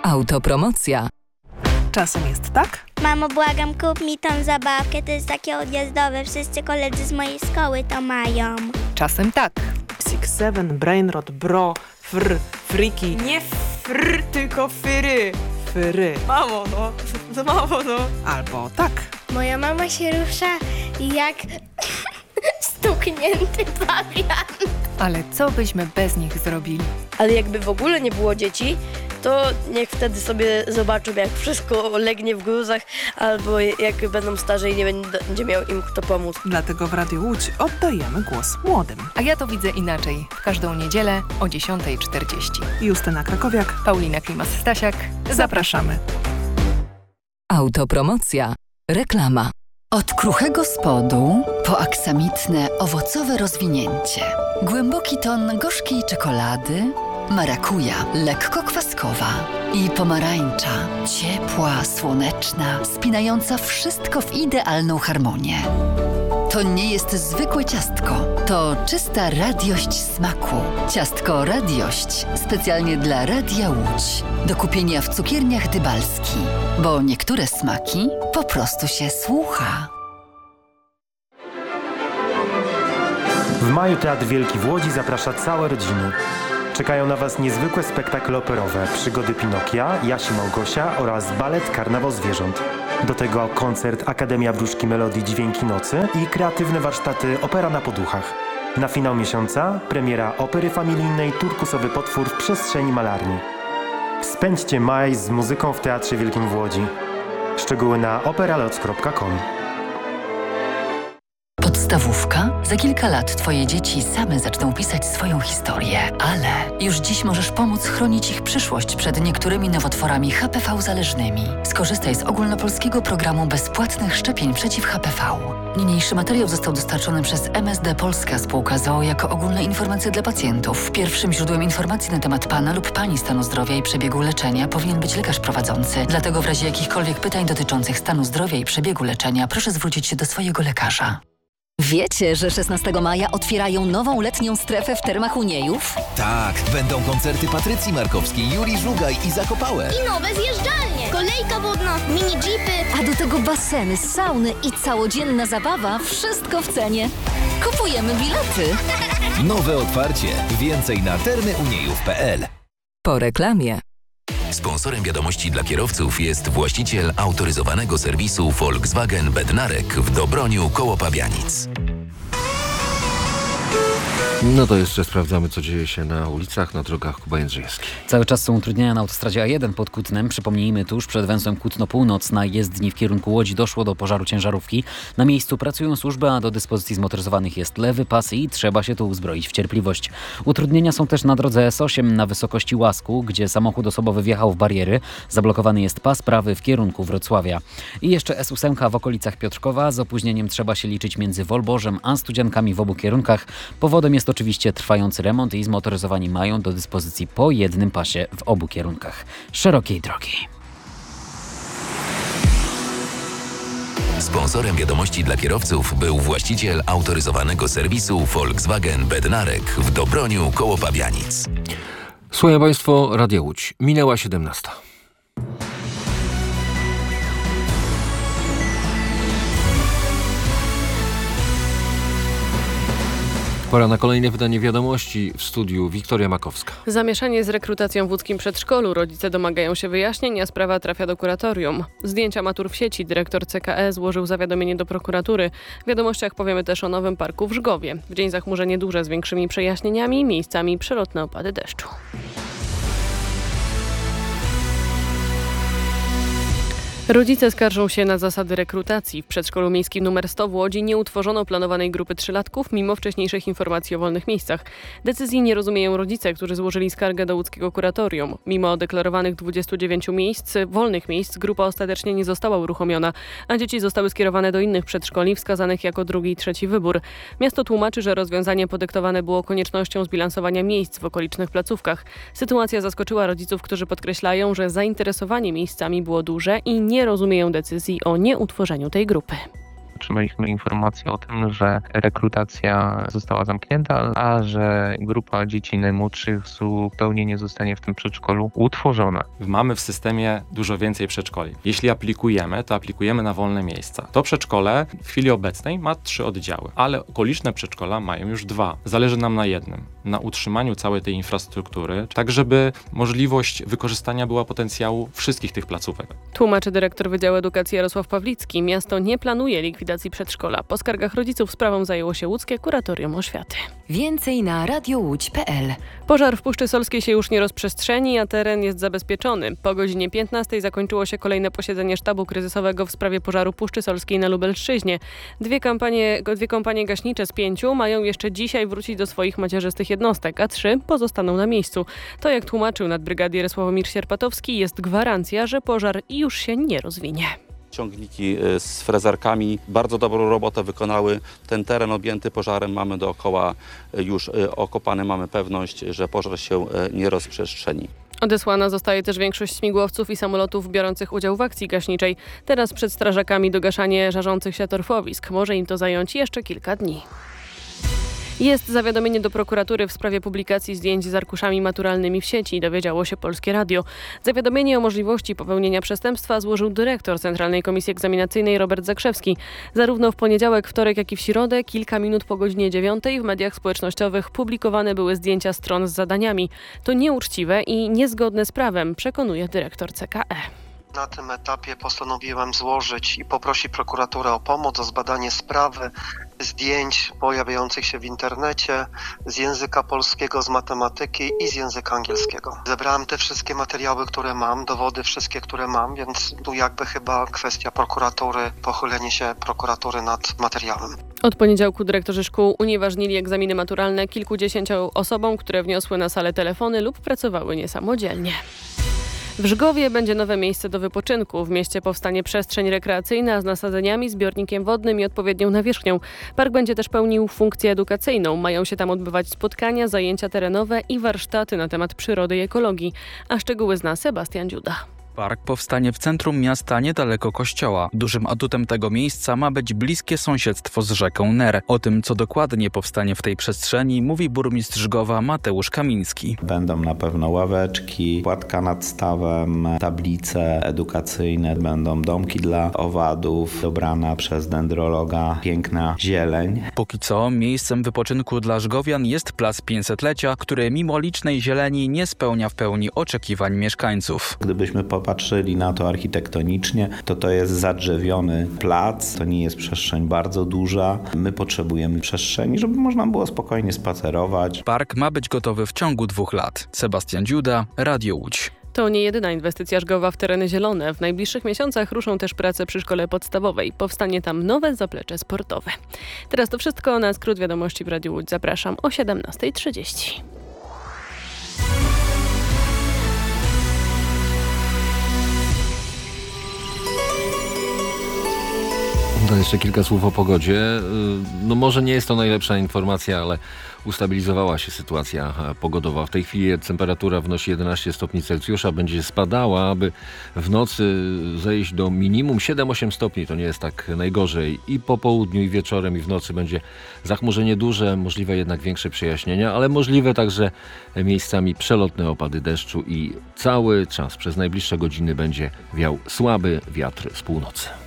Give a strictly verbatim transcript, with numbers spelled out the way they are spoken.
Autopromocja. Czasem jest tak? Mamo, błagam, kup mi tą zabawkę, to jest takie odjazdowe, wszyscy koledzy z mojej szkoły to mają. Czasem tak. Six Seven, Brainrot, Bro, Fr, Friki. Nie fr, tylko fyry. Fyry. Mamo, no. To mamo, no. Albo tak. Moja mama się rusza jak stuknięty pawian. Ale co byśmy bez nich zrobili? Ale jakby w ogóle nie było dzieci, to niech wtedy sobie zobaczą, jak wszystko legnie w gruzach, albo jak będą starzy i nie będzie miał im kto pomóc. Dlatego w Radiu Łódź oddajemy głos młodym. A ja to widzę inaczej. W każdą niedzielę o dziesiąta czterdzieści. Justyna Krakowiak, Paulina Klimas-Stasiak. Zapraszamy. Autopromocja. Reklama. Od kruchego spodu po aksamitne, owocowe rozwinięcie. Głęboki ton gorzkiej czekolady, marakuja, lekko kwaskowa i pomarańcza, ciepła, słoneczna, spinająca wszystko w idealną harmonię. To nie jest zwykłe ciastko, to czysta radiość smaku. Ciastko Radiość specjalnie dla Radia Łódź. Do kupienia w cukierniach Dybalski, bo niektóre smaki po prostu się słucha. W maju Teatr Wielki w Łodzi zaprasza całe rodziny. Czekają na Was niezwykłe spektakle operowe, przygody Pinokia, Jasi Małgosia oraz balet Karnawał Zwierząt. Do tego koncert Akademia Wróżki Melodii Dźwięki Nocy i kreatywne warsztaty Opera na Poduchach. Na finał miesiąca premiera opery familijnej Turkusowy potwór w przestrzeni malarni. Spędźcie maj z muzyką w Teatrze Wielkim w Łodzi. Szczegóły na operaloc kropka com. Podstawówka? Za kilka lat Twoje dzieci same zaczną pisać swoją historię, ale już dziś możesz pomóc chronić ich przyszłość przed niektórymi nowotworami H P V zależnymi. Skorzystaj z ogólnopolskiego programu bezpłatnych szczepień przeciw H P V. Niniejszy materiał został dostarczony przez M S D Polska Spółka z o o jako ogólne informacje dla pacjentów. Pierwszym źródłem informacji na temat Pana lub Pani stanu zdrowia i przebiegu leczenia powinien być lekarz prowadzący. Dlatego w razie jakichkolwiek pytań dotyczących stanu zdrowia i przebiegu leczenia proszę zwrócić się do swojego lekarza. Wiecie, że szesnastego maja otwierają nową letnią strefę w Termach Uniejów? Tak, będą koncerty Patrycji Markowskiej, Juri Żugaj i Zakopałe. I nowe zjeżdżalnie, kolejka wodna, mini jeepy. A do tego baseny, sauny i całodzienna zabawa, wszystko w cenie. Kupujemy bilety. Nowe otwarcie. Więcej na termy uniejów kropka p l. Po reklamie. Sponsorem wiadomości dla kierowców jest właściciel autoryzowanego serwisu Volkswagen Bednarek w Dobroniu koło Pabianic. No to jeszcze sprawdzamy, co dzieje się na ulicach, na drogach Kuba Jędrzejewski. Cały czas są utrudnienia na autostradzie A jeden pod Kutnem. Przypomnijmy, tuż przed węzłem Kutno-Północ na jezdni w kierunku Łodzi doszło do pożaru ciężarówki. Na miejscu pracują służby, a do dyspozycji zmotoryzowanych jest lewy pas i trzeba się tu uzbroić w cierpliwość. Utrudnienia są też na drodze S osiem na wysokości Łasku, gdzie samochód osobowy wjechał w bariery. Zablokowany jest pas prawy w kierunku Wrocławia. I jeszcze S osiem w okolicach Piotrkowa. Z opóźnieniem trzeba się liczyć między Wolborzem a Studziankami w obu kierunkach. Powodem jest oczywiście trwający remont i zmotoryzowani mają do dyspozycji po jednym pasie w obu kierunkach szerokiej drogi. Sponsorem wiadomości dla kierowców był właściciel autoryzowanego serwisu Volkswagen Bednarek w Dobroniu koło Pabianic. Słuchają Państwo Radia Łódź. Minęła siedemnasta. Pora na kolejne wydanie wiadomości. W studiu Wiktoria Makowska. Zamieszanie z rekrutacją w łódzkim przedszkolu. Rodzice domagają się wyjaśnień, a sprawa trafia do kuratorium. Zdjęcia matur w sieci. Dyrektor C K E złożył zawiadomienie do prokuratury. W wiadomościach powiemy też o nowym parku w Żgowie. W dzień zachmurzenie duże z większymi przejaśnieniami, miejscami przelotne opady deszczu. Rodzice skarżą się na zasady rekrutacji. W przedszkolu miejskim nr sto w Łodzi nie utworzono planowanej grupy trzylatków mimo wcześniejszych informacji o wolnych miejscach. Decyzji nie rozumieją rodzice, którzy złożyli skargę do łódzkiego kuratorium. Mimo deklarowanych dwudziestu dziewięciu miejsc, wolnych miejsc, grupa ostatecznie nie została uruchomiona, a dzieci zostały skierowane do innych przedszkoli wskazanych jako drugi i trzeci wybór. Miasto tłumaczy, że rozwiązanie podyktowane było koniecznością zbilansowania miejsc w okolicznych placówkach. Sytuacja zaskoczyła rodziców, którzy podkreślają, że zainteresowanie miejscami było duże i nie nie rozumieją decyzji o nieutworzeniu tej grupy. otrzymaliśmy informację o tym, że rekrutacja została zamknięta, a że grupa dzieci najmłodszych zupełnie nie zostanie w tym przedszkolu utworzona. Mamy w systemie dużo więcej przedszkoli. Jeśli aplikujemy, to aplikujemy na wolne miejsca. To przedszkole w chwili obecnej ma trzy oddziały, ale okoliczne przedszkola mają już dwa. Zależy nam na jednym, na utrzymaniu całej tej infrastruktury, tak żeby możliwość wykorzystania była potencjału wszystkich tych placówek. Tłumaczy dyrektor Wydziału Edukacji Jarosław Pawlicki. Miasto nie planuje likwidacji przedszkola. Po skargach rodziców sprawą zajęło się łódzkie Kuratorium Oświaty. Więcej na radiowódź kropka pe el. Pożar w Puszczy Solskiej się już nie rozprzestrzeni, a teren jest zabezpieczony. Po godzinie piętnastej zakończyło się kolejne posiedzenie sztabu kryzysowego w sprawie pożaru Puszczy Solskiej na Lubelszczyźnie. Dwie kompanie, dwie kompanie gaśnicze z pięciu mają jeszcze dzisiaj wrócić do swoich macierzystych jednostek, a trzy pozostaną na miejscu. To, jak tłumaczył nadbrygadier Sławomir Sierpatowski, jest gwarancja, że pożar już się nie rozwinie. Ciągniki z frezarkami bardzo dobrą robotę wykonały. Ten teren objęty pożarem mamy dookoła już okopany. Mamy pewność, że pożar się nie rozprzestrzeni. Odesłana zostaje też większość śmigłowców i samolotów biorących udział w akcji gaśniczej. Teraz przed strażakami dogaszanie żarzących się torfowisk. Może im to zająć jeszcze kilka dni. Jest zawiadomienie do prokuratury w sprawie publikacji zdjęć z arkuszami maturalnymi w sieci, dowiedziało się Polskie Radio. Zawiadomienie o możliwości popełnienia przestępstwa złożył dyrektor Centralnej Komisji Egzaminacyjnej Robert Zakrzewski. Zarówno w poniedziałek, wtorek, jak i w środę, kilka minut po godzinie dziewiątej w mediach społecznościowych publikowane były zdjęcia stron z zadaniami. To nieuczciwe i niezgodne z prawem, przekonuje dyrektor C K E. Na tym etapie postanowiłem złożyć i poprosić prokuraturę o pomoc, o zbadanie sprawy zdjęć pojawiających się w internecie z języka polskiego, z matematyki i z języka angielskiego. Zebrałem te wszystkie materiały, które mam, dowody wszystkie, które mam, więc tu jakby chyba kwestia prokuratury, pochylenie się prokuratury nad materiałem. Od poniedziałku dyrektorzy szkół unieważnili egzaminy maturalne kilkudziesięciu osobom, które wniosły na salę telefony lub pracowały niesamodzielnie. W Żgowie będzie nowe miejsce do wypoczynku. W mieście powstanie przestrzeń rekreacyjna z nasadzeniami, zbiornikiem wodnym i odpowiednią nawierzchnią. Park będzie też pełnił funkcję edukacyjną. Mają się tam odbywać spotkania, zajęcia terenowe i warsztaty na temat przyrody i ekologii. A szczegóły zna Sebastian Dziuda. Park powstanie w centrum miasta niedaleko kościoła. Dużym atutem tego miejsca ma być bliskie sąsiedztwo z rzeką Ner. O tym, co dokładnie powstanie w tej przestrzeni, mówi burmistrz Żgowa Mateusz Kamiński. Będą na pewno ławeczki, płatka nad stawem, tablice edukacyjne, będą domki dla owadów, dobrana przez dendrologa piękna zieleń. Póki co miejscem wypoczynku dla żgowian jest plac pięćsetlecia, który mimo licznej zieleni nie spełnia w pełni oczekiwań mieszkańców. Gdybyśmy po patrzyli na to architektonicznie, to to jest zadrzewiony plac, to nie jest przestrzeń bardzo duża. My potrzebujemy przestrzeni, żeby można było spokojnie spacerować. Park ma być gotowy w ciągu dwóch lat. Sebastian Dziuda, Radio Łódź. To nie jedyna inwestycja Żgowa w tereny zielone. W najbliższych miesiącach ruszą też prace przy szkole podstawowej. Powstanie tam nowe zaplecze sportowe. Teraz to wszystko. Na skrót wiadomości w Radiu Łódź zapraszam o siedemnasta trzydzieści. To jeszcze kilka słów o pogodzie. No może nie jest to najlepsza informacja, ale ustabilizowała się sytuacja pogodowa. W tej chwili temperatura wynosi jedenaście stopni Celsjusza, będzie spadała, aby w nocy zejść do minimum siedem osiem stopni. To nie jest tak najgorzej. I po południu, i wieczorem, i w nocy będzie zachmurzenie duże, możliwe jednak większe przejaśnienia, ale możliwe także miejscami przelotne opady deszczu i cały czas przez najbliższe godziny będzie wiał słaby wiatr z północy.